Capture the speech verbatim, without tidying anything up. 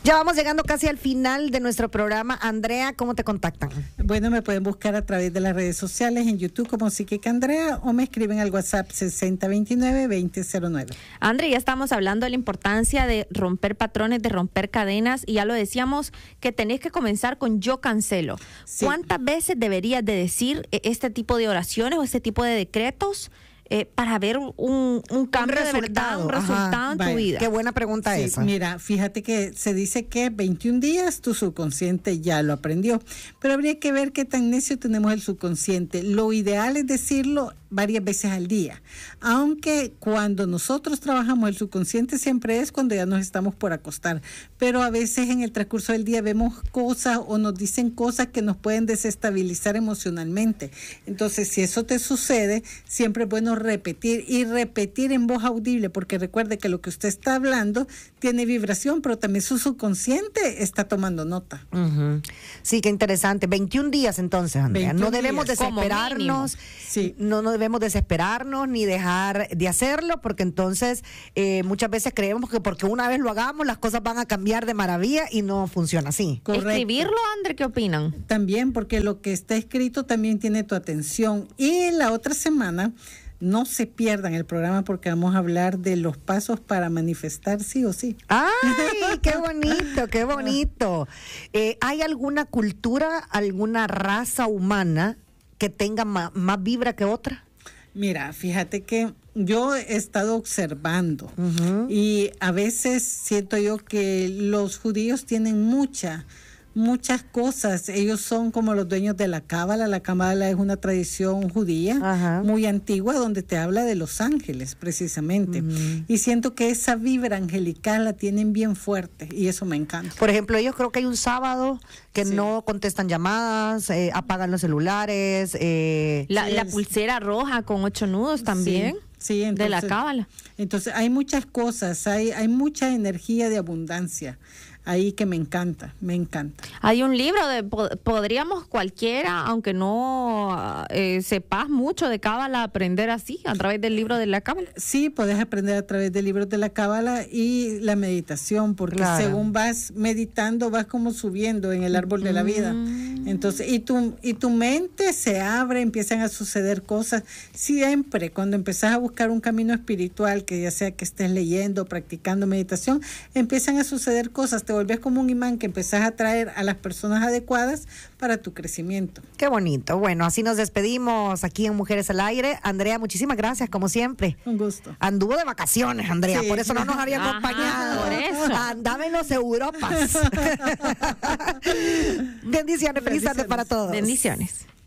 Ya vamos llegando casi al final de nuestro programa. Andrea, ¿cómo te contactan? Bueno, me pueden buscar a través de las redes sociales, en YouTube como Psíquica Andrea, o me escriben al WhatsApp sesenta veintinueve veinte cero nueve. Andrea, ya estamos hablando de la importancia de romper patrones, de romper cadenas, y ya lo decíamos que tenés que comenzar con yo cancelo. Sí. ¿Cuántas veces deberías de decir este tipo de oraciones o este tipo de decretos Eh, para ver un, un cambio un de verdad, un resultado Ajá, en tu vaya. vida? Qué buena pregunta sí, esa. Mira, fíjate que se dice que veintiún días tu subconsciente ya lo aprendió, pero habría que ver qué tan necio tenemos el subconsciente. Lo ideal es decirlo varias veces al día, aunque cuando nosotros trabajamos el subconsciente siempre es cuando ya nos estamos por acostar, pero a veces en el transcurso del día vemos cosas o nos dicen cosas que nos pueden desestabilizar emocionalmente. Entonces, si eso te sucede, siempre es bueno repetir y repetir en voz audible, porque recuerde que lo que usted está hablando tiene vibración, pero también su subconsciente está tomando nota. Uh-huh. Sí, qué interesante. veintiún días entonces, Andrea. No debemos días, desesperarnos, sí. no, no debemos desesperarnos ni dejar de hacerlo, porque entonces eh, muchas veces creemos que porque una vez lo hagamos las cosas van a cambiar de maravilla y no funciona así. Correcto. Escribirlo, Andrea, ¿qué opinan? También, porque lo que está escrito también tiene tu atención. Y la otra semana, no se pierdan el programa porque vamos a hablar de los pasos para manifestar sí o sí. ¡Ay, qué bonito, qué bonito! Eh, ¿Hay alguna cultura, alguna raza humana que tenga ma- más vibra que otra? Mira, fíjate que yo he estado observando uh-huh. y a veces siento yo que los judíos tienen mucha... muchas cosas. Ellos son como los dueños de la cábala. La cábala es una tradición judía Ajá. muy antigua donde te habla de los ángeles precisamente. Uh-huh. Y siento que esa vibra angelical la tienen bien fuerte y eso me encanta. Por ejemplo, ellos creo que hay un sábado que sí. no contestan llamadas, eh, apagan los celulares. Eh, la, sí, la es... pulsera roja con ocho nudos también. Sí. Sí, entonces, de la cábala. Entonces hay muchas cosas, hay, hay mucha energía de abundancia ahí que me encanta, me encanta. Hay un libro de podríamos cualquiera, aunque no eh, sepas mucho de cábala, aprender así a través del libro de la cábala. Sí, puedes aprender a través del libro de la cábala y la meditación, porque claro. según vas meditando vas como subiendo en el árbol de la vida. Entonces, y tu y tu mente se abre, empiezan a suceder cosas. Siempre cuando empezás a buscar un camino espiritual, que ya sea que estés leyendo, practicando meditación, empiezan a suceder cosas. Te volvés como un imán que empezás a atraer a las personas adecuadas para tu crecimiento. Qué bonito. Bueno, así nos despedimos aquí en Mujeres al Aire. Andrea, muchísimas gracias, como siempre. Un gusto. Anduvo de vacaciones, Andrea, sí. por eso no nos había Ajá, acompañado. Por eso. Andaba en los Europas. Bendiciones, feliz tarde para todos. Bendiciones.